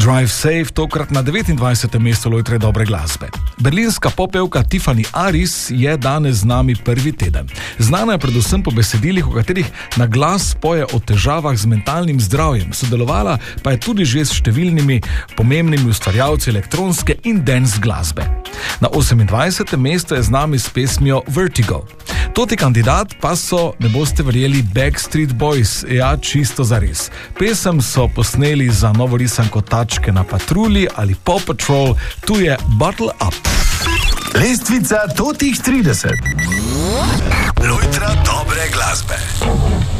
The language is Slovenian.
Drive Safe tokrat na 29. mestu lojtre dobre glasbe. Berlinska popevka Tiffany Aris je danes z nami prvi teden. Znana je predvsem po besedilih, v katerih na glas poje o težavah z mentalnim zdravjem. Sodelovala pa je tudi že s številnimi pomembnimi ustvarjalci elektronske in dance glasbe. Na 28. mestu je z nami s pesmijo Vertigo. Toti kandidat pa so, ne boste verjeli, Backstreet Boys, ja, čisto zares. Pesem so posneli za novorisanko Tačke na patrulji ali Paw Patrol, tu je Bottle Up. Lestvica totih 30. Lojtra dobre glasbe.